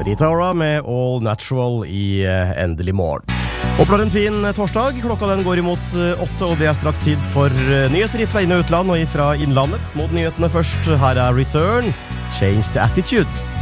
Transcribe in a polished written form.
Rita Ora med All Natural i Endelig Morgen. Håper en fin torsdag. Klokka den går imot 8, og det straks tid for nyheter fra inn- og utland og fra innlandet. Mot nyhetene først, her Return, Change the Attitude.